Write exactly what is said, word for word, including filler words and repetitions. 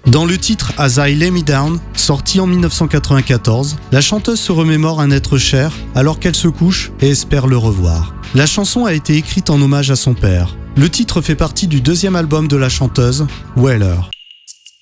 Dans le titre As I Lay Me Down, sorti en dix-neuf cent quatre-vingt-quatorze, la chanteuse se remémore un être cher alors qu'elle se couche et espère le revoir. La chanson a été écrite en hommage à son père. Le titre fait partie du deuxième album de la chanteuse, Wailers.